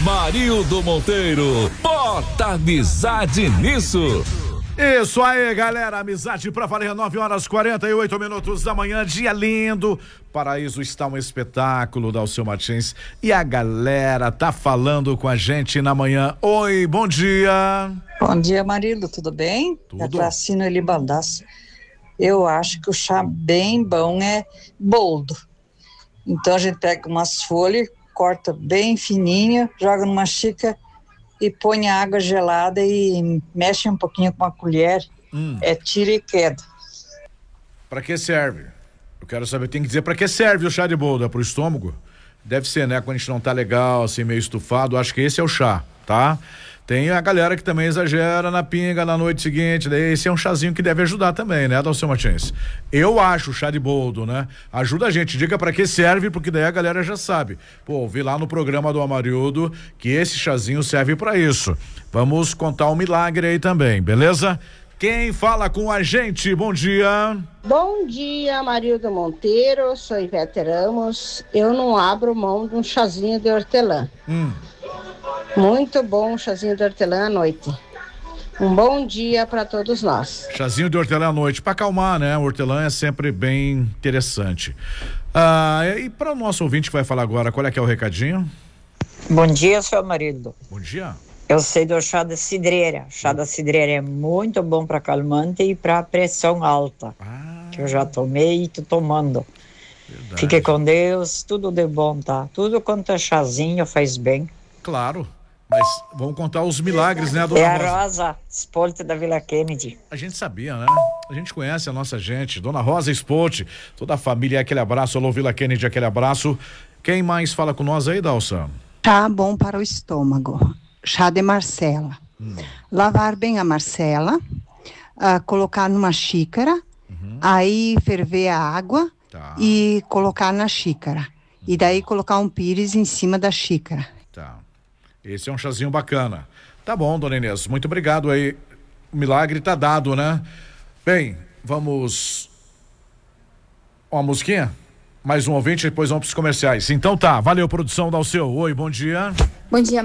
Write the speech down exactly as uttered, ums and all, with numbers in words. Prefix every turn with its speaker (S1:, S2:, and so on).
S1: Amarildo Monteiro, bota amizade nisso.
S2: Isso aí, galera, amizade pra valer, nove horas quarenta e oito minutos da manhã, dia lindo. Paraíso está um espetáculo, Dalceu Martins, e a galera tá falando com a gente na manhã. Oi, bom dia.
S3: Bom dia, Marido, tudo bem?
S2: Tudo.
S3: É Placino Eli Baldasso. Eu acho que o chá bem bom é boldo. Então a gente pega umas folhas, corta bem fininho, joga numa xícara e põe a água gelada e mexe um pouquinho com uma colher. Hum. É tira e queda.
S2: Pra que serve? Eu quero saber, tem que dizer pra que serve o chá de boldo? É pro estômago? Deve ser, né? Quando a gente não tá legal, assim, meio estufado, acho que esse é o chá, tá? Tem a galera que também exagera na pinga na noite seguinte, daí esse é um chazinho que deve ajudar também, né, Dalceu Martins? Eu acho o chá de boldo, né? Ajuda a gente, diga pra que serve, porque daí a galera já sabe. Pô, vi lá no programa do Amarildo que esse chazinho serve pra isso. Vamos contar um milagre aí também, beleza? Quem fala com a gente? Bom dia.
S4: Bom dia, Amarildo Monteiro, sou Ivete Ramos. Eu não abro mão de um chazinho de hortelã. Hum. Muito bom o chazinho de hortelã à noite. Um bom dia para todos nós.
S2: Chazinho de hortelã à noite, para acalmar, né? O hortelã é sempre bem interessante. Ah, e para o nosso ouvinte que vai falar agora, qual é que é o recadinho?
S5: Bom dia, seu marido.
S2: Bom dia.
S5: Eu sei do chá da cidreira. O chá da cidreira é muito bom para calmante e para pressão alta. Ah. Que eu já tomei e tô tomando. Verdade. Fique com Deus, tudo de bom, tá? Tudo quanto é chazinho faz bem.
S2: Claro, mas vamos contar os milagres, né, dona
S5: É a
S2: Rosa?
S5: Rosa Spolt da Vila Kennedy.
S2: A gente sabia, né? A gente conhece a nossa gente, dona Rosa Spolt, toda a família, aquele abraço, alô Vila Kennedy, aquele abraço. Quem mais fala com nós aí, Dalsa?
S6: Chá bom para o estômago, chá de Marcela. Hum. Lavar bem a Marcela, uh, colocar numa xícara, uhum. Aí ferver a água, tá. E colocar na xícara. E daí colocar um pires em cima da xícara.
S2: Tá. Esse é um chazinho bacana. Tá bom, dona Inês, muito obrigado aí. O milagre tá dado, né? Bem, vamos... Uma musiquinha? Mais um ouvinte, depois vamos pros comerciais. Então tá, valeu, produção, Dalceu. Oi, bom dia.
S7: Bom dia.